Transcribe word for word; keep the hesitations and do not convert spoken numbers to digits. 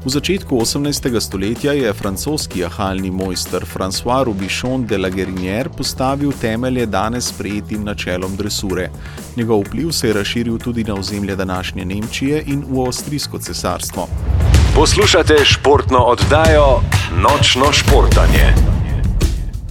V začetku osemnajstega stoletja je francoski jahalni mojster François Robichon de la Guérinière postavil temelje danes sprejetim načelom dresure. Njegov vpliv se je razširil tudi na ozemlje današnje Nemčije in v Avstrijsko cesarstvo. Poslušate športno oddajo Nočno športanje.